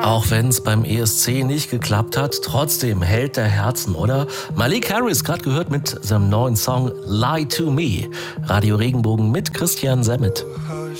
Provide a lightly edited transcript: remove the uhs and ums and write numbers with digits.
Auch wenn es beim ESC nicht geklappt hat, trotzdem Held der Herzen, oder? Malik Harris, gerade gehört mit seinem neuen Song Lie to Me. Radio Regenbogen mit Christian Semmet.